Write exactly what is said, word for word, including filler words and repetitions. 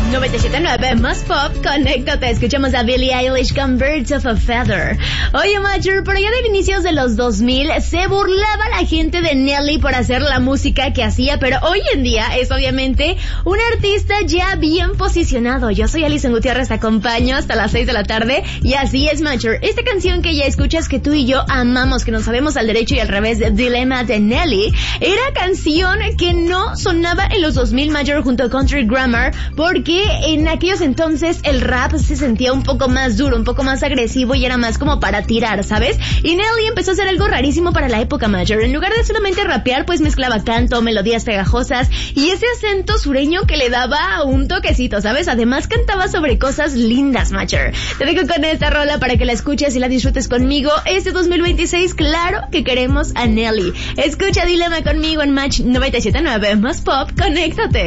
noventa y siete punto nueve más pop, conéctate. Escuchamos a Billie Eilish con Birds of a Feather. Oye, Major, por allá de inicios de los dos mil se burlaba la gente de Nelly por hacer la música que hacía, pero hoy en día es obviamente un artista ya bien posicionado. Yo soy Alison Gutiérrez, te acompaño hasta las seis de la tarde y así es, Major. Esta canción que ya escuchas, que tú y yo amamos, que nos sabemos al derecho y al revés, Dilema de Nelly, era canción que no sonaba en los dos mil, Major, junto a Country Grammar, porque en aquellos entonces el rap se sentía un poco más duro, un poco más agresivo y era más como para tirar, ¿sabes? Y Nelly empezó a hacer algo rarísimo para la época, Major. En lugar de solamente rapear, pues mezclaba canto, melodías pegajosas y ese acento sureño que le daba un toquecito, ¿sabes? Además cantaba sobre cosas lindas, Major. Te dejo con esta rola para que la escuches y la disfrutes conmigo. Este dos mil veintiséis, claro que queremos a Nelly. Escucha Dilema conmigo en Match noventa y siete punto nueve más pop, conéctate.